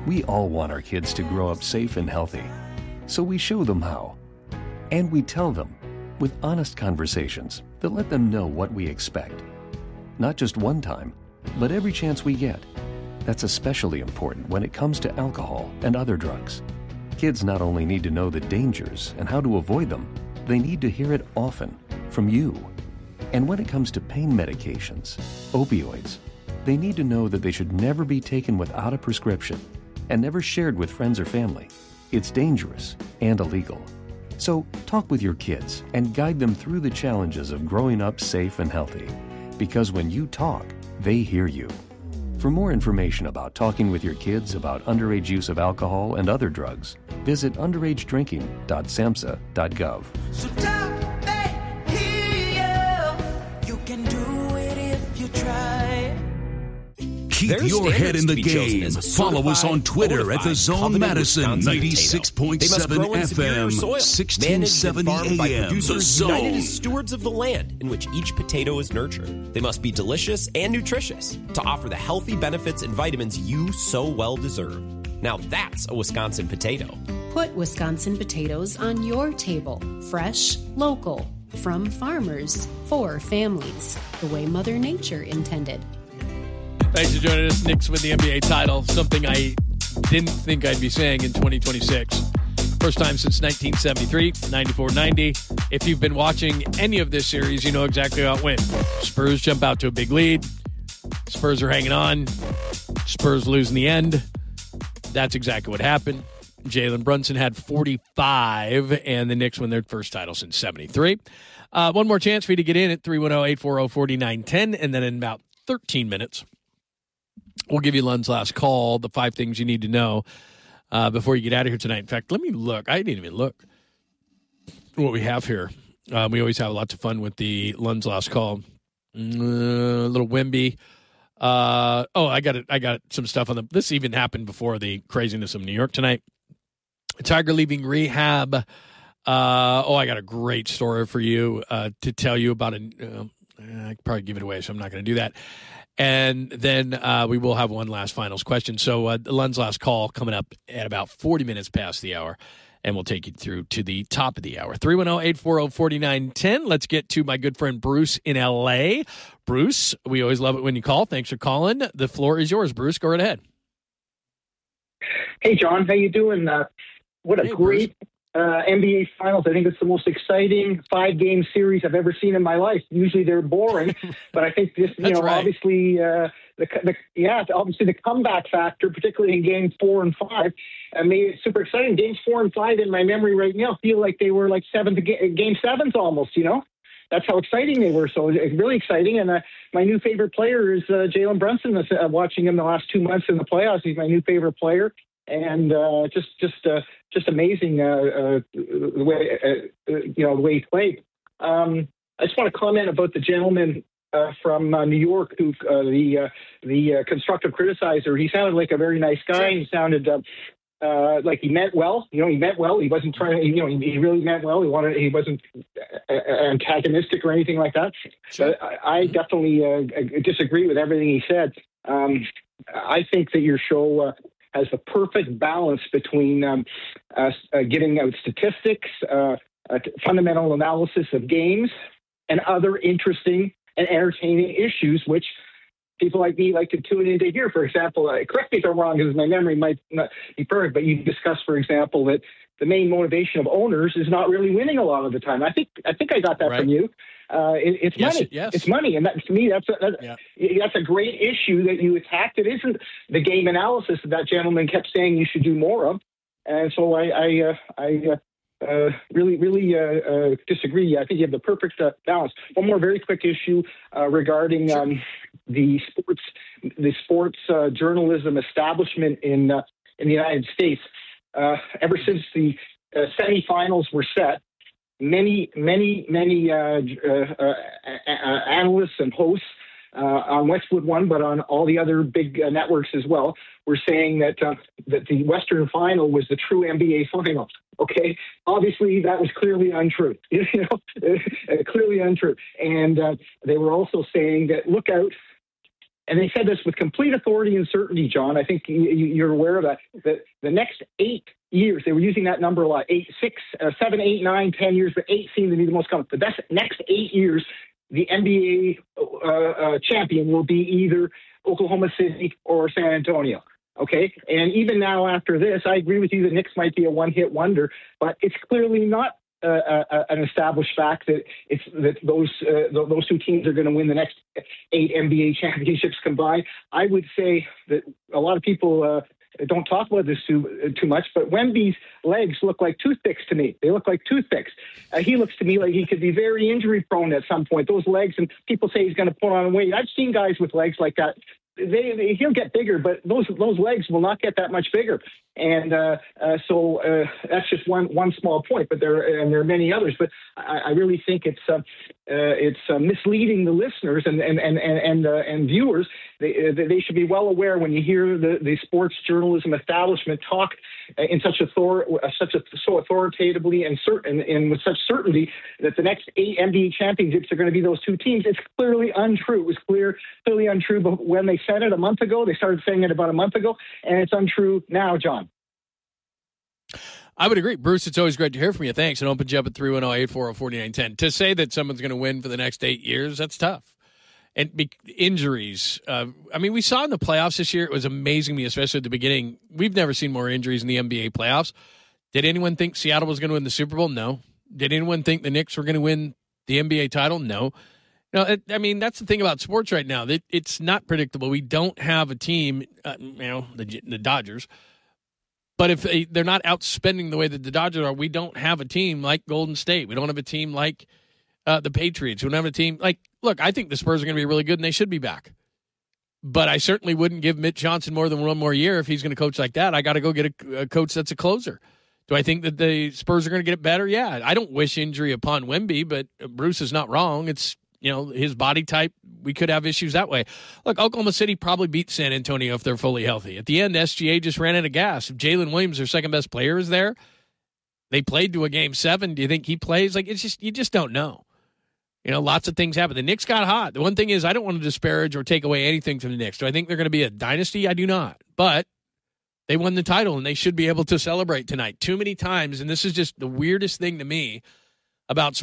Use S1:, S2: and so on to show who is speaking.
S1: We all want our kids to grow up safe and healthy, so we show them how. And we tell them with honest conversations that let them know what we expect. Not just one time, but every chance we get. That's especially important when it comes to alcohol and other drugs. Kids not only need to know the dangers and how to avoid them, they need to hear it often from you. And when it comes to pain medications, opioids, they need to know that they should never be taken without a prescription and never shared with friends or family. It's dangerous and illegal. So talk with your kids and guide them through the challenges of growing up safe and healthy. Because when you talk, they hear you. For more information about talking with your kids about underage use of alcohol and other drugs, visit underagedrinking.samhsa.gov.
S2: So talk, they hear you. You can do it if you try.
S3: Keep your head in the game. Follow us on Twitter at The Zone Madison, 96.7 FM, 1670 AM. The Zone.
S4: United as stewards of the land in which each potato is nurtured. They must be delicious and nutritious to offer the healthy benefits and vitamins you so well deserve. Now that's a Wisconsin potato.
S5: Put Wisconsin potatoes on your table. Fresh, local, from farmers, for families, the way Mother Nature intended.
S6: Thanks for joining us. Knicks win the NBA title, something I didn't think I'd be saying in 2026. First time since 1973, 94-90. If you've been watching any of this series, you know exactly how it went. Spurs jump out to a big lead. Spurs are hanging on. Spurs lose in the end. That's exactly what happened. Jalen Brunson had 45, and the Knicks win their first title since 73. One more chance for you to get in at 310-840-4910, and then in about 13 minutes, we'll give you Lund's last call, the 5 things you need to know before you get out of here tonight. In fact, let me look. I didn't even look what we have here. We always have lots of fun with the Lund's last call. A little Wemby. I got some stuff on this even happened before the craziness of New York tonight. Tiger leaving rehab. I got a great story for you to tell you about. I could probably give it away, so I'm not going to do that. And then we will have one last finals question. So Lund's last call coming up at about 40 minutes past the hour, and we'll take you through to the top of the hour. 310-840-4910. Let's get to my good friend Bruce in L.A. Bruce, we always love it when you call. Thanks for calling. The floor is yours, Bruce. Go right ahead.
S7: Hey, John. How you doing? What a great NBA Finals. I think it's the most exciting 5-game series I've ever seen in my life. Usually they're boring, but I think this, obviously, obviously the comeback factor, particularly in games 4 and 5, made it super exciting. Games 4 and 5 in my memory right now feel like they were like game 7s almost, That's how exciting they were. So it's really exciting. And my new favorite player is Jalen Brunson. Watching him the last 2 months in the playoffs, he's my new favorite player. And just amazing the way he played. I just want to comment about the gentleman from New York who the constructive criticizer. He sounded like a very nice guy. He sounded like he meant well. He meant well. He wasn't trying. He really meant well. He wasn't antagonistic or anything like that. Sure. But I definitely disagree with everything he said. I think that your show has the perfect balance between giving out statistics, fundamental analysis of games, and other interesting and entertaining issues, which people like me like to tune in to hear. For example, correct me if I'm wrong, because my memory might not be perfect, but you discussed, for example, that the main motivation of owners is not really winning a lot of the time. I think I got that from you. It's money. Yes. It's money, and to me, that's a great issue that you attacked. It isn't the game analysis that gentleman kept saying you should do more of, and so I really disagree. I think you have the perfect balance. One more very quick issue regarding the sports journalism establishment in the United States. Ever since the semifinals were set, many analysts and hosts on Westwood One, but on all the other big networks as well, were saying that the Western Final was the true NBA Final. Okay, obviously that was clearly untrue. Clearly untrue. And they were also saying that look out, and they said this with complete authority and certainty, John. I think you're aware of that the next 8 years, they were using that number a lot, 7, 8, 9, 10 years, but 8 seemed to be the most common. The best next 8 years, the NBA champion will be either Oklahoma City or San Antonio. Okay, and even now after this, I agree with you. The Knicks might be a one-hit wonder, but it's clearly not an established fact that those two teams are going to win the next 8 NBA championships combined. I would say that a lot of people don't talk about this too much, but Wemby's legs look like toothpicks to me. They look like toothpicks. He looks to me like he could be very injury prone at some point. Those legs, and people say he's going to put on weight. I've seen guys with legs like that. He'll get bigger, but those legs will not get that much bigger. And so that's just one small point. But there are many others. But I really think it's misleading the listeners and viewers. They should be well aware when you hear the sports journalism establishment talk in so authoritatively and with such certainty that the next 8 NBA championships are going to be those two teams. It's clearly untrue. It was clearly untrue. But when they said it a month ago, they started saying it about a month ago, and it's untrue now, John.
S6: I would agree. Bruce, it's always great to hear from you. Thanks. And open you up at 310-840-4910. To say that someone's going to win for the next 8 years, that's tough. And injuries. We saw in the playoffs this year, it was amazing to me, especially at the beginning. We've never seen more injuries in the NBA playoffs. Did anyone think Seattle was going to win the Super Bowl? No. Did anyone think the Knicks were going to win the NBA title? No. That's the thing about sports right now. It's not predictable. We don't have a team, the Dodgers. But if they're not outspending the way that the Dodgers are, we don't have a team like Golden State. We don't have a team like the Patriots. We don't have a team like, look, I think the Spurs are going to be really good, and they should be back. But I certainly wouldn't give Mitch Johnson more than one more year if he's going to coach like that. I got to go get a coach that's a closer. Do I think that the Spurs are going to get it better? Yeah. I don't wish injury upon Wemby, but Bruce is not wrong. It's, his body type, we could have issues that way. Look, Oklahoma City probably beats San Antonio if they're fully healthy. At the end, SGA just ran out of gas. If Jalen Williams, their second-best player, is there, they played to a Game 7. Do you think he plays? You just don't know. Lots of things happen. The Knicks got hot. The one thing is I don't want to disparage or take away anything from the Knicks. Do I think they're going to be a dynasty? I do not. But they won the title, and they should be able to celebrate tonight. Too many times, and this is just the weirdest thing to me about